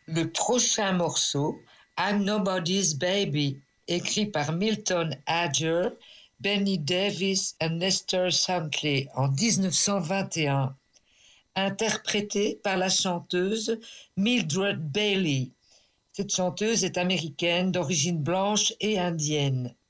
Le prochain morceau, I'm Nobody's Baby, écrit par Milton Ager, Benny Davis et Lester Shankly en 1921, interprété par la chanteuse Mildred Bailey. Cette chanteuse est américaine d'origine blanche et indienne.